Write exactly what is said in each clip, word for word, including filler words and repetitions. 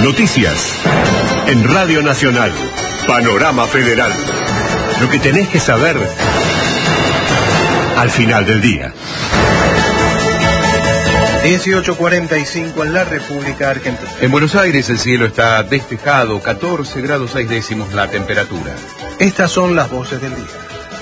Noticias. En Radio Nacional. Panorama Federal. Lo que tenés que saber al final del día. dieciocho cuarenta y cinco en la República Argentina. En Buenos Aires el cielo está despejado, catorce grados seis décimos la temperatura. Estas son las voces del día.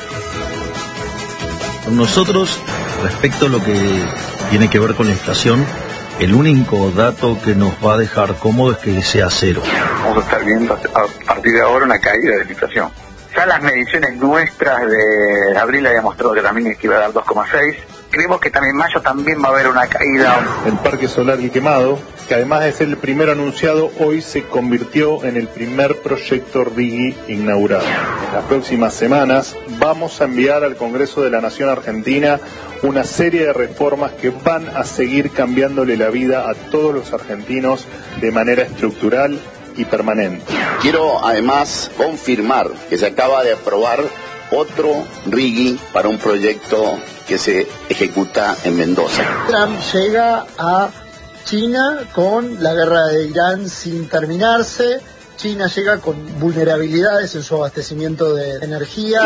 Nosotros, respecto a lo que tiene que ver con la inflación, el único dato que nos va a dejar cómodo es que sea cero. Vamos a estar viendo a partir de ahora una caída de la inflación. Ya las mediciones nuestras de abril habían mostrado que también iba a dar dos coma seis. Creemos que también en mayo también va a haber una caída. El Parque Solar El Quemado, que además de ser el primero anunciado, hoy se convirtió en el primer proyecto RIGI inaugurado. En las próximas semanas vamos a enviar al Congreso de la Nación Argentina una serie de reformas que van a seguir cambiándole la vida a todos los argentinos de manera estructural y permanente. Quiero además confirmar que se acaba de aprobar otro RIGI para un proyecto que se ejecuta en Mendoza. Trump llega a China con la guerra de Irán sin terminarse. China llega con vulnerabilidades en su abastecimiento de energía.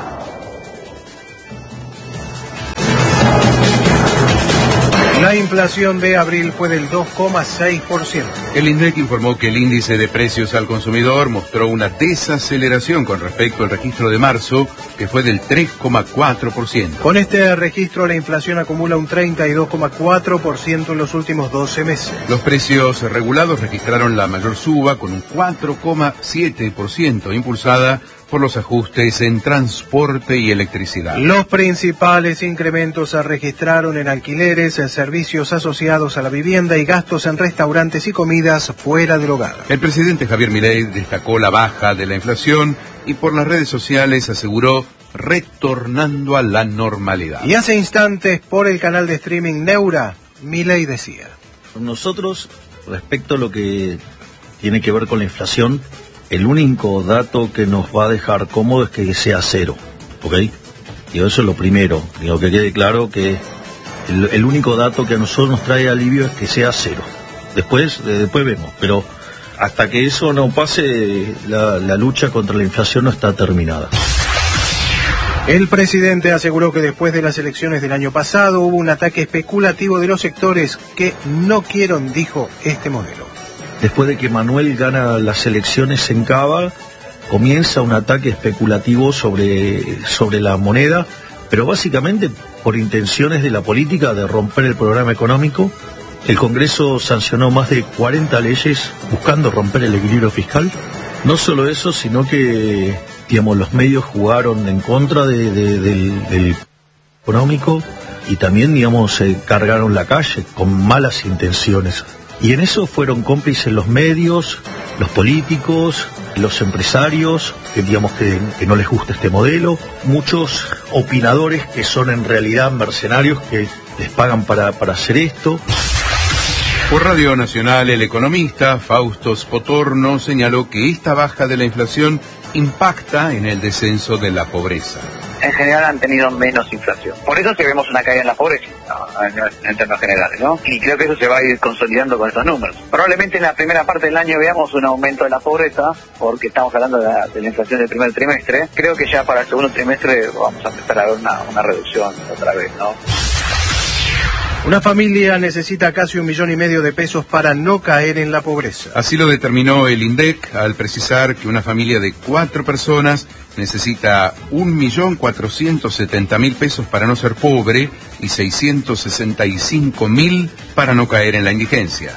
La inflación de abril fue del dos coma seis por ciento. El INDEC informó que el índice de precios al consumidor mostró una desaceleración con respecto al registro de marzo, que fue del tres coma cuatro por ciento. Con este registro, la inflación acumula un treinta y dos coma cuatro por ciento en los últimos doce meses. Los precios regulados registraron la mayor suba con un cuatro coma siete por ciento, impulsada por los ajustes en transporte y electricidad. Los principales incrementos se registraron en alquileres, en servicios asociados a la vivienda y gastos en restaurantes y comidas fuera del hogar. El presidente Javier Milei destacó la baja de la inflación y por las redes sociales aseguró retornando a la normalidad. Y hace instantes por el canal de streaming Neura, Milei decía: Nosotros, respecto a lo que tiene que ver con la inflación, el único dato que nos va a dejar cómodo es que sea cero, ¿ok? Y eso es lo primero. Digo, que quede claro que el, el único dato que a nosotros nos trae alivio es que sea cero. Después, eh, después vemos, pero hasta que eso no pase, la, la lucha contra la inflación no está terminada. El presidente aseguró que después de las elecciones del año pasado hubo un ataque especulativo de los sectores que no quieren, dijo, este modelo. Después de que Manuel gana las elecciones en Cava, comienza un ataque especulativo sobre, sobre la moneda, pero básicamente por intenciones de la política de romper el programa económico. El Congreso sancionó más de cuarenta leyes buscando romper el equilibrio fiscal. No solo eso, sino que, digamos, los medios jugaron en contra de, de, del, del económico y también, digamos, eh, cargaron la calle con malas intenciones. Y en eso fueron cómplices los medios, los políticos, los empresarios, que digamos que, que no les gusta este modelo, muchos opinadores que son en realidad mercenarios que les pagan para, para hacer esto. Por Radio Nacional, el economista Fausto Spotorno señaló que esta baja de la inflación impacta en el descenso de la pobreza. En general han tenido menos inflación. Por eso que vemos una caída en la pobreza, ¿no? en, en términos generales, ¿no? Y creo que eso se va a ir consolidando con estos números. Probablemente en la primera parte del año veamos un aumento de la pobreza, porque estamos hablando de la, de la inflación del primer trimestre. Creo que ya para el segundo trimestre vamos a empezar a ver una, una reducción otra vez, ¿no? Una familia necesita casi un millón y medio de pesos para no caer en la pobreza. Así lo determinó el INDEC al precisar que una familia de cuatro personas necesita un millón cuatrocientos setenta mil pesos para no ser pobre y seiscientos sesenta y cinco mil para no caer en la indigencia.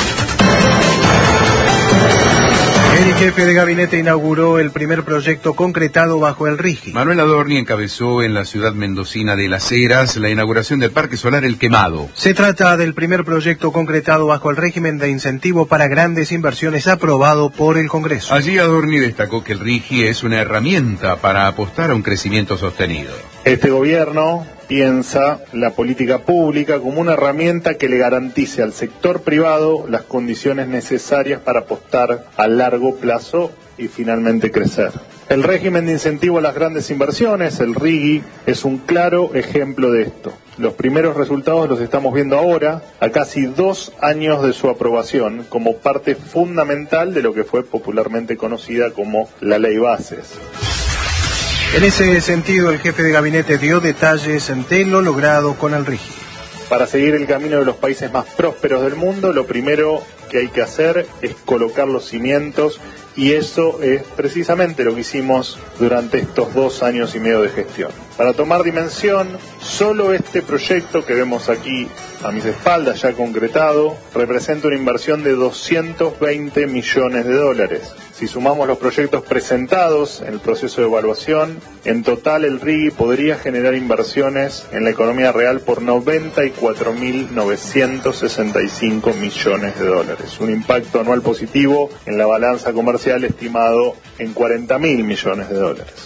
El jefe de gabinete inauguró el primer proyecto concretado bajo el RIGI. Manuel Adorni encabezó en la ciudad mendocina de Las Heras la inauguración del Parque Solar El Quemado. Se trata del primer proyecto concretado bajo el régimen de incentivo para grandes inversiones aprobado por el Congreso. Allí Adorni destacó que el RIGI es una herramienta para apostar a un crecimiento sostenido. Este gobierno piensa la política pública como una herramienta que le garantice al sector privado las condiciones necesarias para apostar a largo plazo y finalmente crecer. El régimen de incentivo a las grandes inversiones, el RIGI, es un claro ejemplo de esto. Los primeros resultados los estamos viendo ahora, a casi dos años de su aprobación, como parte fundamental de lo que fue popularmente conocida como la Ley Bases. En ese sentido, el jefe de gabinete dio detalles de lo logrado con el RIGI. Para seguir el camino de los países más prósperos del mundo, lo primero que hay que hacer es colocar los cimientos, y eso es precisamente lo que hicimos durante estos dos años y medio de gestión. Para tomar dimensión, solo este proyecto que vemos aquí a mis espaldas ya concretado representa una inversión de doscientos veinte millones de dólares. Si sumamos los proyectos presentados en el proceso de evaluación, en total el RIGI podría generar inversiones en la economía real por noventa y cuatro mil novecientos sesenta y cinco millones de dólares. Un impacto anual positivo en la balanza comercial estimado en cuarenta mil millones de dólares.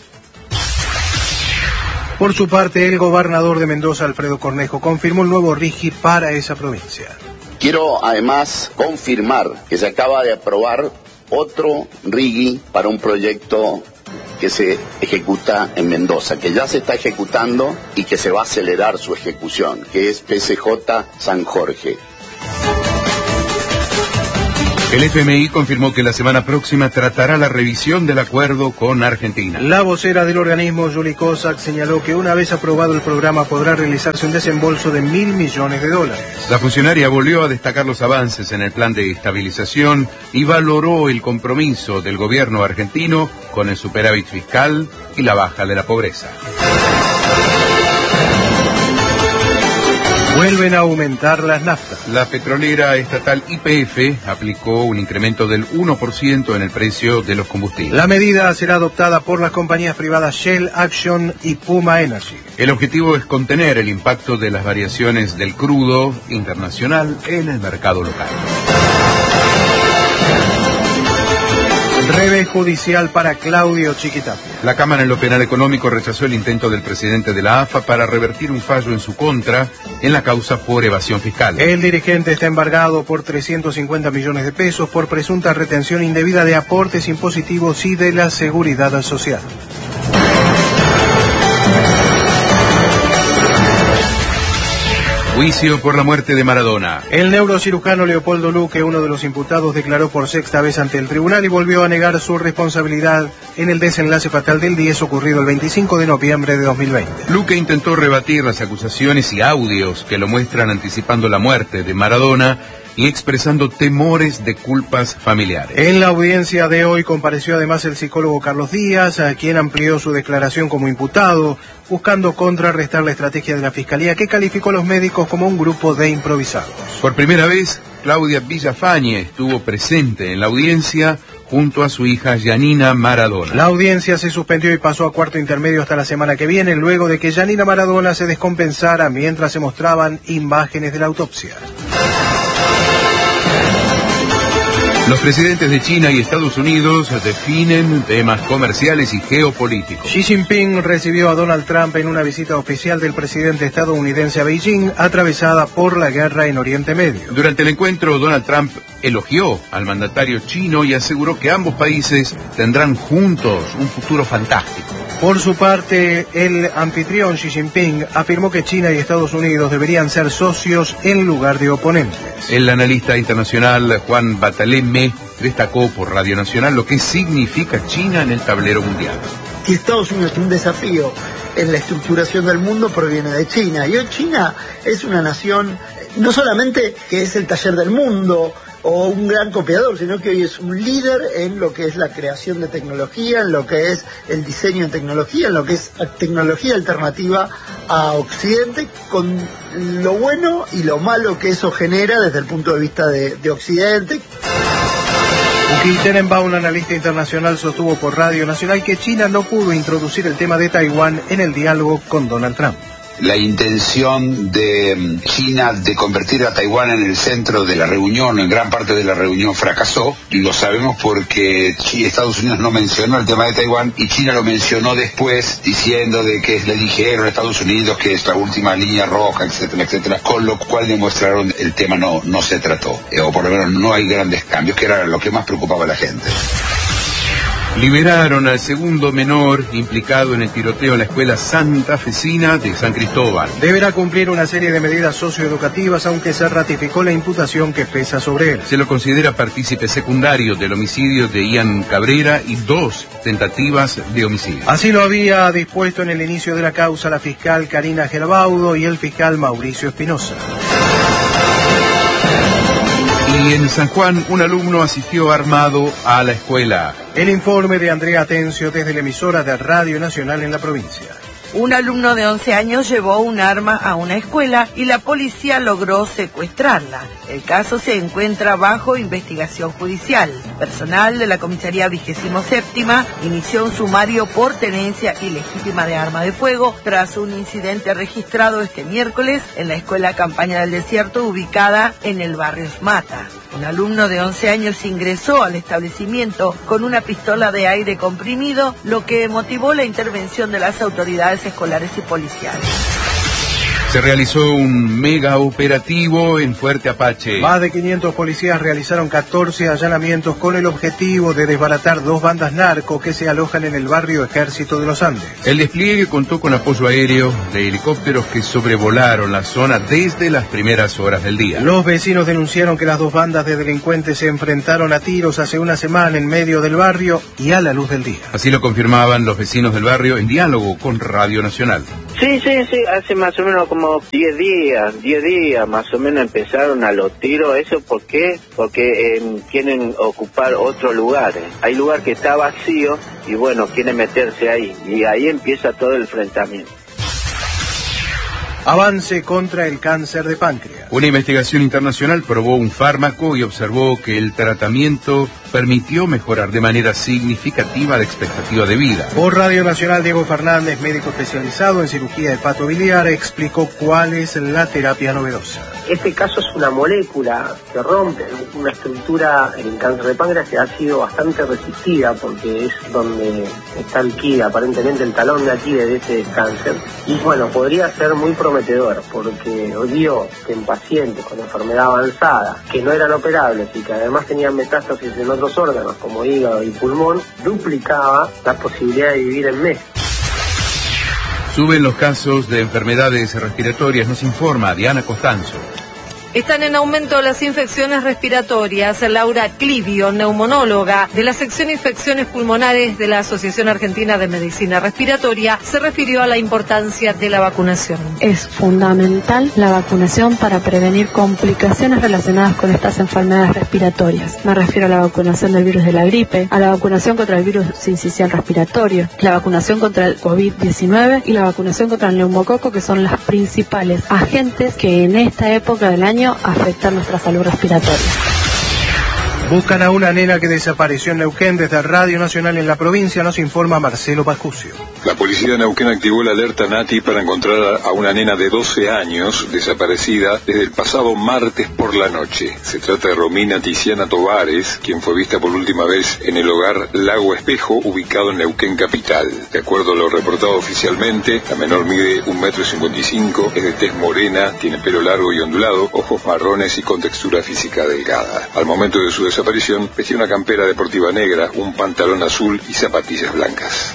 Por su parte, el gobernador de Mendoza, Alfredo Cornejo, confirmó el nuevo RIGI para esa provincia. Quiero además confirmar que se acaba de aprobar otro RIGI para un proyecto que se ejecuta en Mendoza, que ya se está ejecutando y que se va a acelerar su ejecución, que es P C J San Jorge. El F M I confirmó que la semana próxima tratará la revisión del acuerdo con Argentina. La vocera del organismo, Julie Kozak, señaló que una vez aprobado el programa podrá realizarse un desembolso de mil millones de dólares. La funcionaria volvió a destacar los avances en el plan de estabilización y valoró el compromiso del gobierno argentino con el superávit fiscal y la baja de la pobreza. Vuelven a aumentar las naftas. La petrolera estatal Y P F aplicó un incremento del uno por ciento en el precio de los combustibles. La medida será adoptada por las compañías privadas Shell, Action y Puma Energy. El objetivo es contener el impacto de las variaciones del crudo internacional en el mercado local. Revés judicial para Claudio Chiquitapia. La Cámara en lo Penal Económico rechazó el intento del presidente de la A F A para revertir un fallo en su contra en la causa por evasión fiscal. El dirigente está embargado por trescientos cincuenta millones de pesos por presunta retención indebida de aportes impositivos y de la seguridad social. Juicio por la muerte de Maradona. El neurocirujano Leopoldo Luque, uno de los imputados, declaró por sexta vez ante el tribunal y volvió a negar su responsabilidad en el desenlace fatal del diez ocurrido el veinticinco de noviembre de dos mil veinte. Luque intentó rebatir las acusaciones y audios que lo muestran anticipando la muerte de Maradona y expresando temores de culpas familiares. En la audiencia de hoy compareció además el psicólogo Carlos Díaz, a quien amplió su declaración como imputado, buscando contrarrestar la estrategia de la Fiscalía, que calificó a los médicos como un grupo de improvisados. Por primera vez, Claudia Villafañe estuvo presente en la audiencia junto a su hija Yanina Maradona. La audiencia se suspendió y pasó a cuarto intermedio hasta la semana que viene, luego de que Yanina Maradona se descompensara mientras se mostraban imágenes de la autopsia. Los presidentes de China y Estados Unidos definen temas comerciales y geopolíticos. Xi Jinping recibió a Donald Trump en una visita oficial del presidente estadounidense a Beijing, atravesada por la guerra en Oriente Medio. Durante el encuentro, Donald Trump elogió al mandatario chino y aseguró que ambos países tendrán juntos un futuro fantástico. Por su parte, el anfitrión Xi Jinping afirmó que China y Estados Unidos deberían ser socios en lugar de oponentes. El analista internacional Juan Bataleme destacó por Radio Nacional lo que significa China en el tablero mundial. Que Estados Unidos es un desafío en la estructuración del mundo proviene de China. Y hoy China es una nación, no solamente que es el taller del mundo o un gran copiador, sino que hoy es un líder en lo que es la creación de tecnología, en lo que es el diseño de tecnología, en lo que es tecnología alternativa a Occidente, con lo bueno y lo malo que eso genera desde el punto de vista de, de Occidente. Uki Tenenbaum, analista internacional, sostuvo por Radio Nacional que China no pudo introducir el tema de Taiwán en el diálogo con Donald Trump. La intención de China de convertir a Taiwán en el centro de la reunión, en gran parte de la reunión, fracasó. Lo sabemos porque Estados Unidos no mencionó el tema de Taiwán y China lo mencionó después, diciendo de que le dijeron a Estados Unidos que es la última línea roja, etcétera, etcétera, con lo cual demostraron el tema no, no se trató, eh, o por lo menos no hay grandes cambios, que era lo que más preocupaba a la gente. Liberaron al segundo menor implicado en el tiroteo en la escuela santafesina de San Cristóbal. Deberá cumplir una serie de medidas socioeducativas, aunque se ratificó la imputación que pesa sobre él. Se lo considera partícipe secundario del homicidio de Ian Cabrera y dos tentativas de homicidio. Así lo había dispuesto en el inicio de la causa la fiscal Karina Gerbaudo y el fiscal Mauricio Espinosa. Y en San Juan, un alumno asistió armado a la escuela. El informe de Andrea Atencio desde la emisora de Radio Nacional en la provincia. Un alumno de once años llevó un arma a una escuela y la policía logró secuestrarla. El caso se encuentra bajo investigación judicial. Personal de la comisaría vigésimo séptima inició un sumario por tenencia ilegítima de arma de fuego tras un incidente registrado este miércoles en la escuela Campaña del Desierto ubicada en el barrio Mata. Un alumno de once años ingresó al establecimiento con una pistola de aire comprimido, lo que motivó la intervención de las autoridades escolares y policiales. Se realizó un mega operativo en Fuerte Apache. Más de quinientos policías realizaron catorce allanamientos con el objetivo de desbaratar dos bandas narco que se alojan en el barrio Ejército de los Andes. El despliegue contó con apoyo aéreo de helicópteros que sobrevolaron la zona desde las primeras horas del día. Los vecinos denunciaron que las dos bandas de delincuentes se enfrentaron a tiros hace una semana en medio del barrio y a la luz del día. Así lo confirmaban los vecinos del barrio en diálogo con Radio Nacional. Sí, sí, sí, hace más o menos como diez días, diez días más o menos empezaron a los tiros. ¿Eso por qué? Porque eh, quieren ocupar otros lugares. Hay lugar que está vacío y bueno, quieren meterse ahí. Y ahí empieza todo el enfrentamiento. Avance contra el cáncer de páncreas. Una investigación internacional probó un fármaco y observó que el tratamiento permitió mejorar de manera significativa la expectativa de vida. Por Radio Nacional, Diego Fernández, médico especializado en cirugía hepatobiliar, explicó cuál es la terapia novedosa. Este caso es una molécula que rompe una estructura en cáncer de páncreas que ha sido bastante resistida porque es donde está el quid, aparentemente el talón de Aquiles de este cáncer. Y bueno, podría ser muy prometedor porque vio que en pacientes con enfermedad avanzada que no eran operables y que además tenían metástasis en otros órganos como hígado y pulmón, duplicaba la posibilidad de vivir en meses. Suben los casos de enfermedades respiratorias, nos informa Diana Costanzo. Están en aumento las infecciones respiratorias. Laura Clivio, neumonóloga de la sección Infecciones Pulmonares de la Asociación Argentina de Medicina Respiratoria, se refirió a la importancia de la vacunación. Es fundamental la vacunación para prevenir complicaciones relacionadas con estas enfermedades respiratorias. Me refiero a la vacunación del virus de la gripe, a la vacunación contra el virus sincicial respiratorio, la vacunación contra el COVID diecinueve y la vacunación contra el neumococo, que son las principales agentes que en esta época del año afectan nuestra salud respiratoria. Buscan a una nena que desapareció en Neuquén. Desde Radio Nacional en la provincia nos informa Marcelo Pascucio. La policía de Neuquén activó la alerta Nati para encontrar a una nena de doce años desaparecida desde el pasado martes por la noche. Se trata de Romina Tiziana Tovares, quien fue vista por última vez en el hogar Lago Espejo, ubicado en Neuquén capital. De acuerdo a lo reportado oficialmente, la menor mide un metro cincuenta y cinco, es de tez morena, tiene pelo largo y ondulado, ojos marrones y con textura física delgada. Al momento de su desaparición, vestía una campera deportiva negra, un pantalón azul y zapatillas blancas.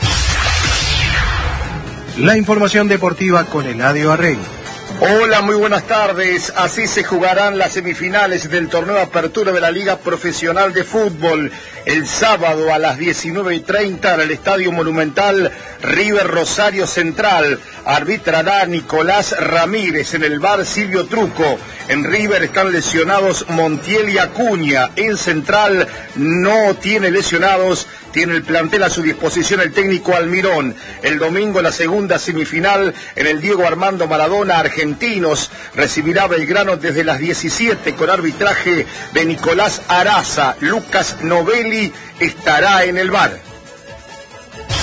La información deportiva con Eladio Arregui. Hola, muy buenas tardes. Así se jugarán las semifinales del torneo de apertura de la Liga Profesional de Fútbol. El sábado a las diecinueve y treinta en el Estadio Monumental, River Rosario Central. Arbitrará Nicolás Ramírez. En el bar Silvio Truco. En River están lesionados Montiel y Acuña. En Central no tiene lesionados. Tiene el plantel a su disposición el técnico Almirón. El domingo la segunda semifinal en el Diego Armando Maradona. Argentinos recibirá Belgrano desde las diecisiete con arbitraje de Nicolás Araza. Lucas Novelli estará en el bar.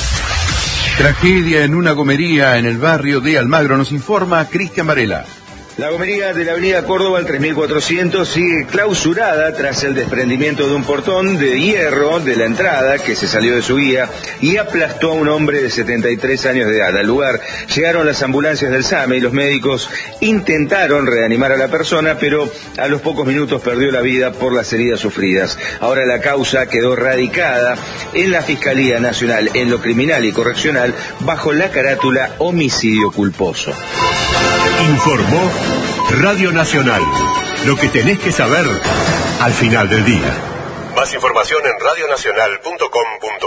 Tragedia en una gomería en el barrio de Almagro, nos informa Cristian Varela. La gomería de la avenida Córdoba al tres mil cuatrocientos sigue clausurada tras el desprendimiento de un portón de hierro de la entrada que se salió de su guía y aplastó a un hombre de setenta y tres años de edad. Al lugar llegaron las ambulancias del SAME y los médicos intentaron reanimar a la persona, pero a los pocos minutos perdió la vida por las heridas sufridas. Ahora la causa quedó radicada en la Fiscalía Nacional en lo criminal y correccional bajo la carátula homicidio culposo. Informó Radio Nacional. Lo que tenés que saber al final del día. Más información en radio nacional punto com punto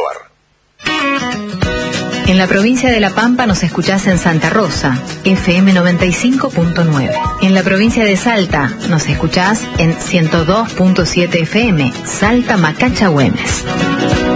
ar. En la provincia de La Pampa nos escuchás en Santa Rosa, F M noventa y cinco punto nueve. En la provincia de Salta nos escuchás en ciento dos punto siete F M, Salta Macacha Güemes.